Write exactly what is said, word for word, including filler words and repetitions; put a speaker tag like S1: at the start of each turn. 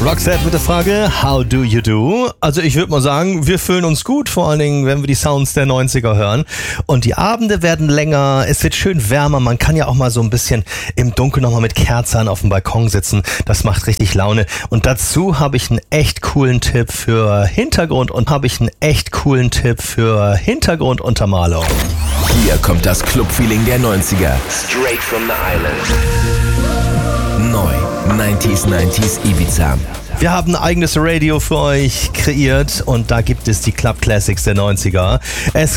S1: Roxette mit der Frage, how do you do? Also ich würde mal sagen, wir fühlen uns gut, vor allen Dingen, wenn wir die Sounds der neunziger hören. Und die Abende werden länger, es wird schön wärmer, man kann ja auch mal so ein bisschen im Dunkeln nochmal mit Kerzen auf dem Balkon sitzen. Das macht richtig Laune. Und dazu habe ich einen echt coolen Tipp für Hintergrund und habe ich einen echt coolen Tipp für Hintergrunduntermalung.
S2: Hier kommt das Clubfeeling der neunziger. Straight from the island. Neu. neunziger neunziger Ibiza.
S1: Wir haben ein eigenes Radio für euch kreiert und da gibt es die Club Classics der neunziger. Es